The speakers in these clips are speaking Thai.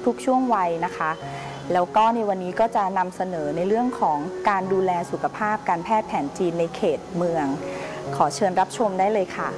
ทุกๆช่วงวัยนะคะแล้วก็ในวันนี้ก็จะนำเสนอในเรื่องของการดูแลสุขภาพการแพทย์แผนจีนในเขตเมืองขอเชิญรับชมได้เลยค่ะ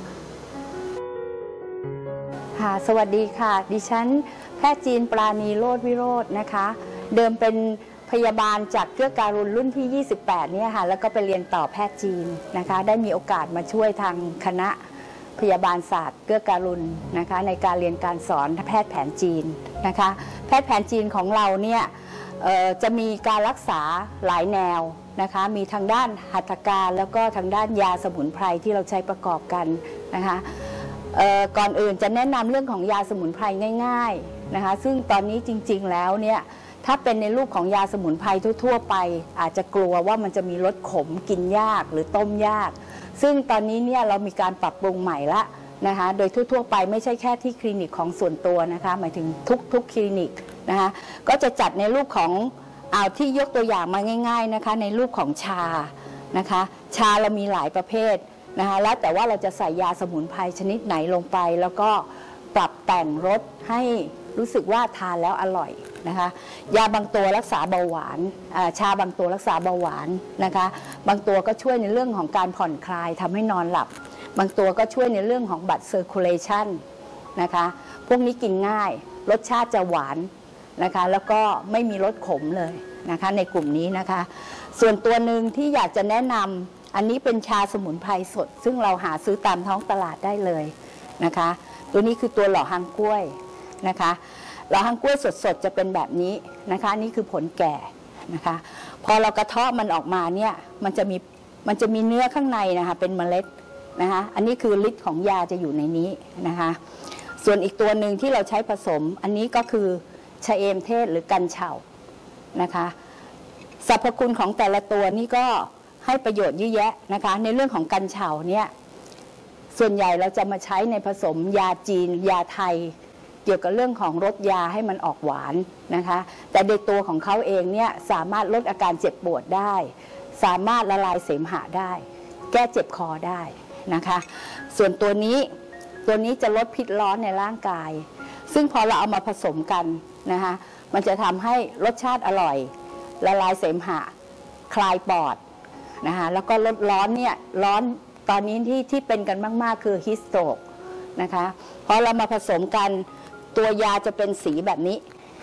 ค่ะสวัสดีค่ะดิฉันแพทย์จีนปราณีโรจน์วิโรจน์นะคะเดิมเป็นพยาบาลจากเกื้อการุณรุ่นที่28เนี่ยค่ะแล้วก็ไปเรียนต่อแพทย์จีนนะคะได้มีโอกาสมาช่วยทางคณะพยาบาลศาสตร์เกื้อการุณนะคะในการเรียนการสอนแพทย์แผนจีนนะคะแพทย์แผนจีนของเราเนี่ยจะมีการรักษาหลายแนวนะคะมีทางด้านหัตถการแล้วก็ทางด้านยาสมุนไพรที่เราใช้ประกอบกันนะคะก่อนอื่นจะแนะนำเรื่องของยาสมุนไพรง่ายๆนะคะซึ่งตอนนี้จริงๆแล้วเนี่ยถ้าเป็นในรูปของยาสมุนไพรทั่วๆไปอาจจะกลัวว่ามันจะมีรสขมกินยากหรือต้มยากซึ่งตอนนี้เนี่ยเรามีการปรับปรุงใหม่ละนะคะโดยทั่วๆไปไม่ใช่แค่ที่คลินิกของส่วนตัวนะคะหมายถึงทุกคลินิกนะคะก็จะจัดในรูปของที่ยกตัวอย่างมาง่ายๆนะคะในรูปของชานะคะชาเรามีหลายประเภทนะคะแล้วแต่ว่าเราจะใส่ยาสมุนไพรชนิดไหนลงไปแล้วก็ปรับแต่งรสให้รู้สึกว่าทานแล้วอร่อยนะคะยาบางตัวรักษาเบาหวานชาบางตัวรักษาเบาหวานนะคะบางตัวก็ช่วยในเรื่องของการผ่อนคลายทำให้นอนหลับบางตัวก็ช่วยในเรื่องของบัตรเซอร์คูลเลชันนะคะพวกนี้กินง่ายรสชาติจะหวานนะคะแล้วก็ไม่มีรสขมเลยนะคะในกลุ่มนี้นะคะส่วนตัวหนึ่งที่อยากจะแนะนำอันนี้เป็นชาสมุนไพรสดซึ่งเราหาซื้อตามท้องตลาดได้เลยนะคะตัวนี้คือตัวหล่อฮังก้วยนะคะหล่อฮังก้วยสดๆจะเป็นแบบนี้นะคะนี่คือผลแก่นะคะพอเรากระเทาะมันออกมาเนี่ยมันจะมีเนื้อข้างในนะคะเป็นเมล็ดนะคะอันนี้คือฤทธิ์ของยาจะอยู่ในนี้นะคะส่วนอีกตัวหนึ่งที่เราใช้ผสมอันนี้ก็คือชะเอมเทศหรือกัญเฉานะคะสรรพคุณของแต่ละตัวนี่ก็ให้ประโยชน์เยอะแยะนะคะในเรื่องของกัญเฉาเนี่ยส่วนใหญ่เราจะมาใช้ในผสมยาจีนยาไทยเกี่ยวกับเรื่องของรสยาให้มันออกหวานนะคะแต่ในตัวของเขาเองเนี่ยสามารถลดอาการเจ็บปวดได้สามารถละลายเสมหะได้แก้เจ็บคอได้นะคะส่วนตัวนี้จะลดพิษร้อนในร่างกายซึ่งพอเราเอามาผสมกันนะคะมันจะทำให้รสชาติอร่อยละลายเสมหะคลายปอดนะคะแล้วก็ลดร้อนเนี่ยร้อนตอนนี้ที่เป็นกันมากๆคือฮิสโตรกนะคะพอเรามาผสมกันตัวยาจะเป็นสีแบบนี้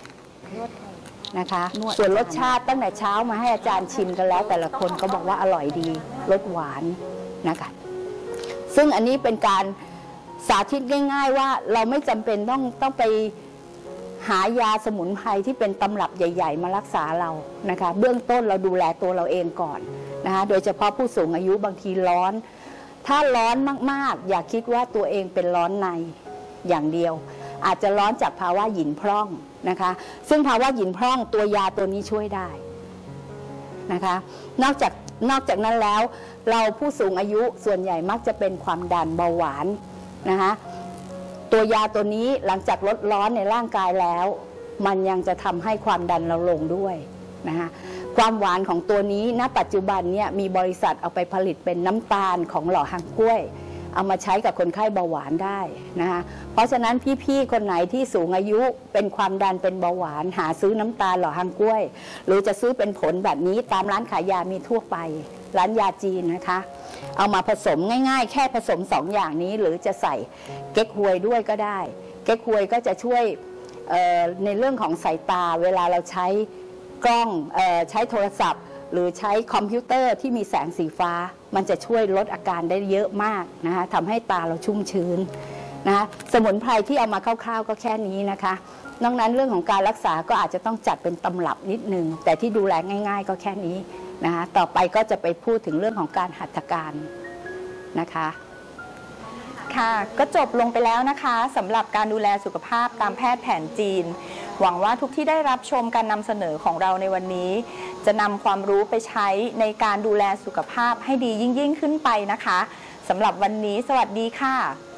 นะคะส่วนรสชาติตั้งแต่เช้ามาให้อาจารย์ชิมกันแล้วแต่ละคนก็บอกว่าอร่อยดีรสหวานนะคะซึ่งอันนี้เป็นการสาธิตง่ายๆว่าเราไม่จำเป็นต้องไปหายาสมุนไพรที่เป็นตำรับใหญ่ๆมารักษาเรานะคะเบื้องต้นเราดูแลตัวเราเองก่อนนะคะโดยเฉพาะผู้สูงอายุบางทีร้อนถ้าร้อนมากๆอย่าคิดว่าตัวเองเป็นร้อนในอย่างเดียวอาจจะร้อนจากภาวะหยินพร่องนะคะซึ่งภาวะหยินพร่องตัวยาตัวนี้ช่วยได้นะคะนอกจากนั้นแล้วเราผู้สูงอายุส่วนใหญ่มักจะเป็นความดันเบาหวานนะคะตัวยาตัวนี้หลังจากลดร้อนในร่างกายแล้วมันยังจะทำให้ความดันเราลงด้วยนะคะความหวานของตัวนี้ณปัจจุบันเนี่ยมีบริษัทเอาไปผลิตเป็นน้ำตาลของหล่อฮังก้วยเอามาใช้กับคนไข้เบาหวานได้นะคะเพราะฉะนั้นพี่ๆคนไหนที่สูงอายุเป็นความดันเป็นเบาหวานหาซื้อน้ำตาลหล่อฮังก้วยหรือจะซื้อเป็นผลแบบนี้ตามร้านขายยามีทั่วไปร้านยาจีนนะคะเอามาผสมง่ายๆแค่ผสม2อย่างนี้หรือจะใส่เก๊กฮวยด้วยก็ได้เก๊กฮวยก็จะช่วยในเรื่องของสายตาเวลาเราใช้กล้องใช้โทรศัพท์หรือใช้คอมพิวเตอร์ที่มีแสงสีฟ้ามันจะช่วยลดอาการได้เยอะมากนะคะทำให้ตาเราชุ่มชื้นนะคะสมุนไพรที่เอามาคร่าวๆก็แค่นี้นะคะนอกนั้นเรื่องของการรักษาก็อาจจะต้องจัดเป็นตำรับนิดนึงแต่ที่ดูแลง่ายๆก็แค่นี้นะคะต่อไปก็จะไปพูดถึงเรื่องของการหัตถการนะคะค่ะก็จบลงไปแล้วนะคะสำหรับการดูแลสุขภาพตามแพทย์แผนจีนหวังว่าทุกที่ได้รับชมการนำเสนอของเราในวันนี้จะนำความรู้ไปใช้ในการดูแลสุขภาพให้ดียิ่งขึ้นไปนะคะสำหรับวันนี้สวัสดีค่ะ